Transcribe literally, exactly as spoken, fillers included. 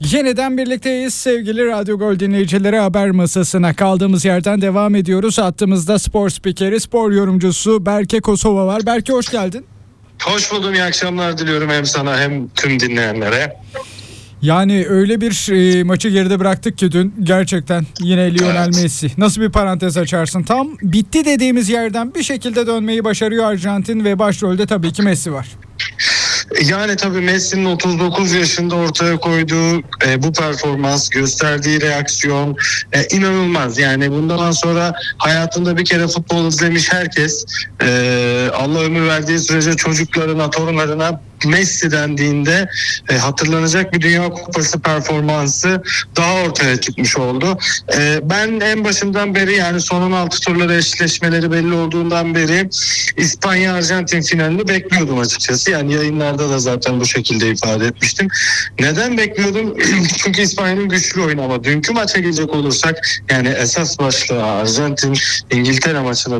Yeniden birlikteyiz sevgili Radyo Gol dinleyicileri, haber masasına kaldığımız yerden devam ediyoruz. Hattımızda spor spikeri, spor yorumcusu Berke Kosova var. Berke, hoş geldin. Hoş buldum, iyi akşamlar diliyorum hem sana hem tüm dinleyenlere. Yani öyle bir e, maçı geride bıraktık ki dün, gerçekten yine Lionel evet. Messi. Nasıl bir parantez açarsın? Tam bitti dediğimiz yerden bir şekilde dönmeyi başarıyor Arjantin ve başrolde tabii ki Messi var. Yani tabii Messi'nin otuz dokuz yaşında ortaya koyduğu e, bu performans, gösterdiği reaksiyon e, inanılmaz. Yani bundan sonra hayatında bir kere futbol izlemiş herkes, e, Allah ömür verdiği sürece çocuklarına, torunlarına Messi dendiğinde e, hatırlanacak bir Dünya Kupası performansı daha ortaya çıkmış oldu. E, ben en başından beri, yani son on altı turları eşleşmeleri belli olduğundan beri İspanya-Arjantin finalini bekliyordum açıkçası. Yani yayınlarda da zaten bu şekilde ifade etmiştim. Neden bekliyordum? Çünkü İspanya'nın güçlü oyunu, ama dünkü maça gelecek olursak, yani esas başlığı Arjantin-İngiltere maçına